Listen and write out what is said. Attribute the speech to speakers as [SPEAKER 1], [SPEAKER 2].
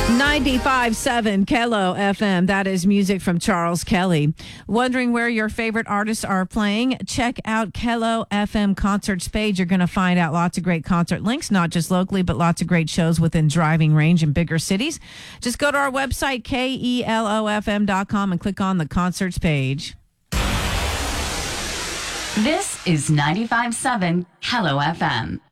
[SPEAKER 1] 95.7 Kello FM. That is music from Charles Kelly. Wondering where your favorite artists are playing? Check out Kello FM concerts page. You're going to find out lots of great concert links, not just locally, but lots of great shows within driving range in bigger cities. Just go to our website, KELOFM.com, and click on the concerts page.
[SPEAKER 2] This is 95.7 Kello FM.